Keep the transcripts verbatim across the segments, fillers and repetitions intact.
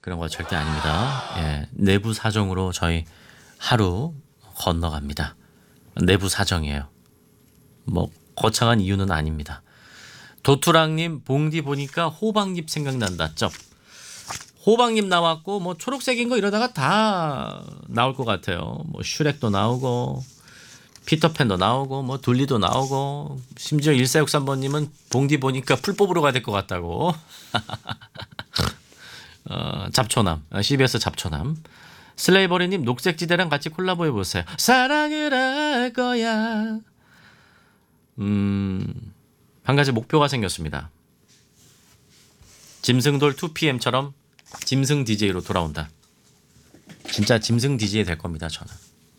그런 거 절대 아닙니다. 예, 내부 사정으로 저희 하루 건너갑니다. 내부 사정이에요. 뭐 거창한 이유는 아닙니다. 도투랑님 봉디 보니까 호박잎 생각난다. 쩝. 호박잎 나왔고 뭐 초록색인 거 이러다가 다 나올 것 같아요. 뭐 슈렉도 나오고 피터팬도 나오고 뭐 둘리도 나오고 심지어 일사육삼 번님은 봉디 보니까 풀 뽑으러 가야 될 것 같다고. 어, 잡초남 씨비에스 잡초남. 슬레이버리님 녹색지대랑 같이 콜라보 해보세요. 사랑을 할 거야. 음, 한 가지 목표가 생겼습니다. 짐승돌 투 피엠처럼 짐승 디제이로 돌아온다. 진짜 짐승 디제이 될 겁니다. 저는.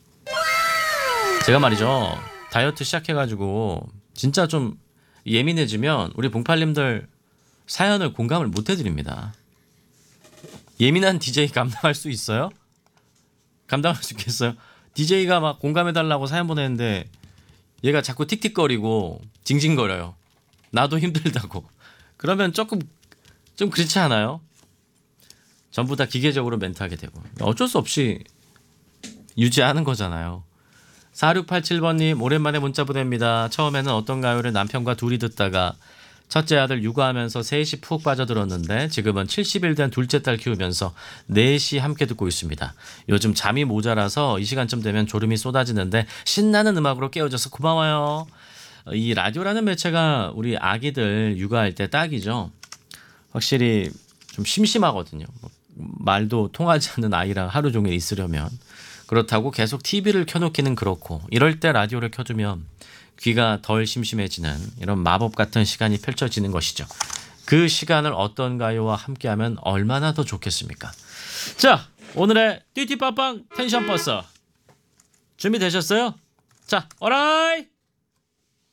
제가 말이죠. 다이어트 시작해가지고 진짜 좀 예민해지면 우리 봉팔님들 사연을 공감을 못 해드립니다. 예민한 디제이 감당할 수 있어요? 감당할 수 있겠어요? 디제이가 막 공감해달라고 사연 보내는데 얘가 자꾸 틱틱거리고 징징거려요. 나도 힘들다고. 그러면 조금 좀 그렇지 않아요? 전부 다 기계적으로 멘트하게 되고 어쩔 수 없이 유지하는 거잖아요. 사육팔칠 번님 오랜만에 문자 보냅니다. 처음에는 어떤가요를 남편과 둘이 듣다가 첫째 아들 육아하면서 셋이 푹 빠져들었는데 지금은 칠십 일 된 둘째 딸 키우면서 넷이 함께 듣고 있습니다. 요즘 잠이 모자라서 이 시간쯤 되면 졸음이 쏟아지는데 신나는 음악으로 깨워줘서 고마워요. 이 라디오라는 매체가 우리 아기들 육아할 때 딱이죠. 확실히 좀 심심하거든요. 말도 통하지 않는 아이랑 하루 종일 있으려면. 그렇다고 계속 티비를 켜놓기는 그렇고 이럴 때 라디오를 켜두면 귀가 덜 심심해지는 이런 마법 같은 시간이 펼쳐지는 것이죠. 그 시간을 어떤가요와 함께하면 얼마나 더 좋겠습니까? 자, 오늘의 띠띠빠빵 텐션 버스 준비되셨어요? 자, 어라이!